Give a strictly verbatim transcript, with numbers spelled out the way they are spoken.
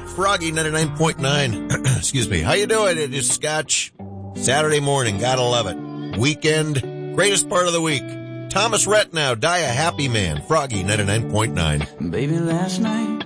Froggy ninety-nine point nine. Excuse me. How you doing? It is Scotch. Saturday morning. Gotta love it. Weekend. Greatest part of the week. Thomas Rhett now. Die a happy man. Froggy ninety-nine point nine. Baby, last night